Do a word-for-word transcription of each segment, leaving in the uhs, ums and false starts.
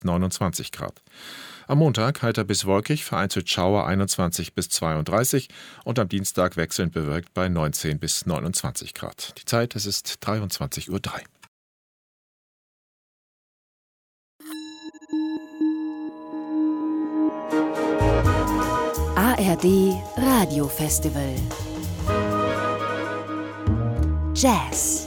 neunundzwanzig Grad. Am Montag heiter bis wolkig, vereinzelt Schauer einundzwanzig bis zweiunddreißig und am Dienstag wechselnd bewölkt bei neunzehn bis neunundzwanzig Grad. Die Zeit, es ist dreiundzwanzig Uhr drei. A R D Radiofestival Jazz.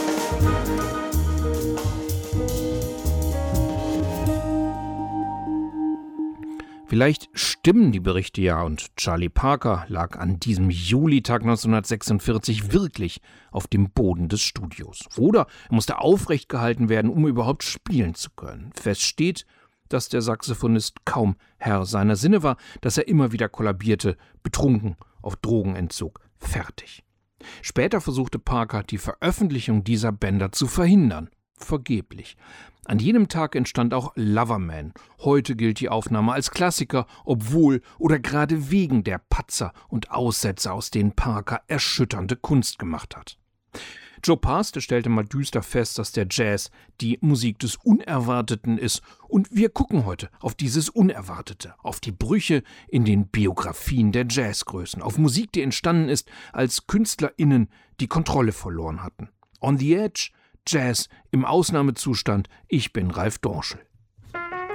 Vielleicht stimmen die Berichte ja und Charlie Parker lag an diesem Julitag neunzehnhundertsechsundvierzig wirklich auf dem Boden des Studios. Oder er musste aufrecht gehalten werden, um überhaupt spielen zu können. Fest steht, dass der Saxophonist kaum Herr seiner Sinne war, dass er immer wieder kollabierte, betrunken, auf Drogenentzug, fertig. Später versuchte Parker, die Veröffentlichung dieser Bänder zu verhindern. Vergeblich. An jenem Tag entstand auch Loverman. Heute gilt die Aufnahme als Klassiker, obwohl oder gerade wegen der Patzer und Aussätze, aus denen Parker erschütternde Kunst gemacht hat. Joe Pass, der stellte mal düster fest, dass der Jazz die Musik des Unerwarteten ist. Und wir gucken heute auf dieses Unerwartete, auf die Brüche in den Biografien der Jazzgrößen, auf Musik, die entstanden ist, als KünstlerInnen die Kontrolle verloren hatten. On the Edge, Jazz im Ausnahmezustand. Ich bin Ralf Dorschel.